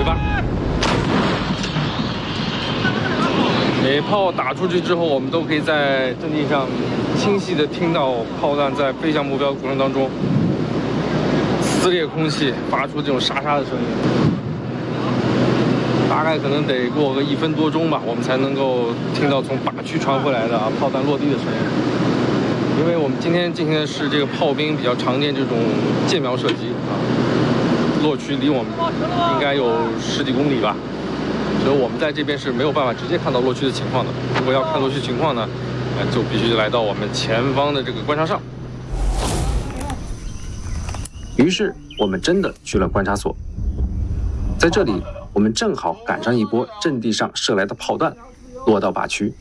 发。每炮打出去之后，我们都可以在阵地上清晰地听到炮弹在飞向目标的过程当中撕裂空气，发出这种沙沙的声音。大概可能得过个1分多钟吧，我们才能够听到从靶区传回来的炮弹落地的声音。因为我们今天进行的是这个炮兵比较常见这种箭瞄射击啊，落区离我们应该有10几公里吧。所以我们在这边是没有办法直接看到落区的情况的。如果要看落区情况呢，就必须来到我们前方的这个观察哨。 于是我们真的去了观察所，在这里我们正好赶上一波阵地上射来的炮弹落到靶区。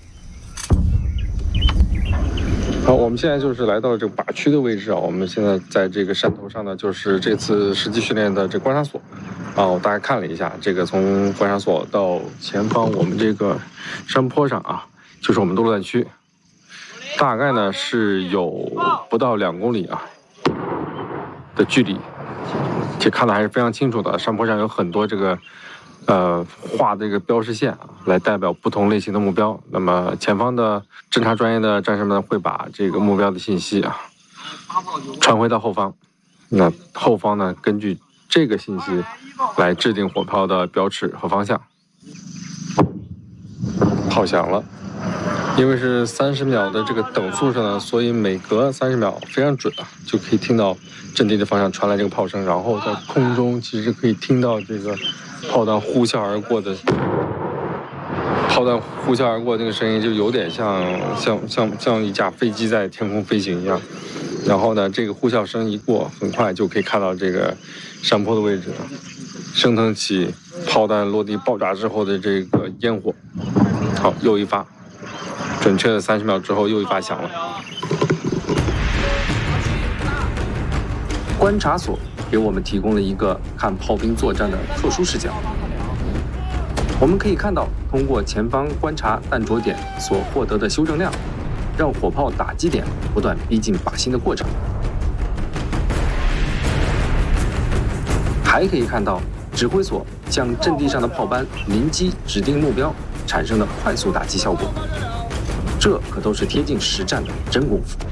好，我们现在就是来到这个靶区的位置啊。我们现在在这个山头上呢，就是这次实际训练的这观察所。我大概看了一下，这个从观察所到前方我们这个山坡上啊，就是我们的落弹区，大概呢是有不到2公里啊的距离，且看的还是非常清楚的。山坡上有很多这个画这个标识线啊，来代表不同类型的目标。那么前方的侦察专业的战士们会把这个目标的信息啊传回到后方，那后方呢根据这个信息来制定火炮的标尺和方向。炮响了，因为是30秒的这个等速上呢，所以每隔30秒非常准啊，就可以听到阵地的方向传来这个炮声，然后在空中其实可以听到这个炮弹呼啸而过的那个声音，就有点像一架飞机在天空飞行一样。然后呢，这个呼啸声一过，很快就可以看到这个山坡的位置升腾起炮弹落地爆炸之后的这个烟火。好，又一发，准确的30秒之后又一发响了。 观察所给我们提供了一个看炮兵作战的特殊视角。我们可以看到，通过前方观察弹着点所获得的修正量，让火炮打击点不断逼近靶心的过程。还可以看到指挥所将阵地上的炮班临机指定目标产生的快速打击效果，这可都是贴近实战的真功夫。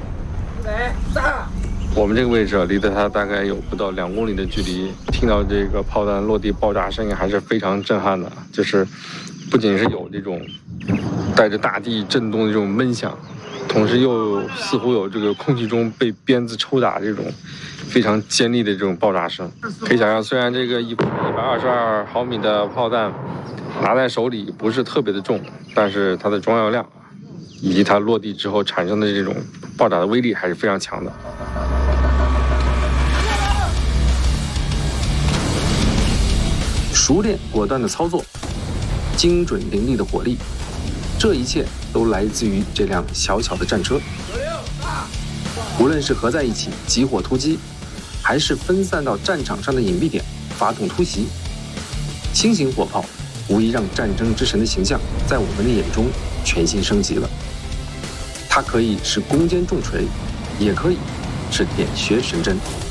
我们这个位置离得它大概有不到2公里的距离，听到这个炮弹落地爆炸声音还是非常震撼的。就是不仅是有这种带着大地震动的这种闷响，同时又似乎有这个空气中被鞭子抽打这种非常尖利的这种爆炸声。可以想象，虽然这个122毫米的炮弹拿在手里不是特别的重，但是它的装药量以及它落地之后产生的这种爆炸的威力还是非常强的。 熟练果断的操作，精准凌厉的火力，这一切都来自于这辆小巧的战车。无论是合在一起集火突击，还是分散到战场上的隐蔽点发动突袭，轻型火炮无疑让战争之神的形象在我们的眼中全新升级了。它可以是攻坚重锤，也可以是点穴神针。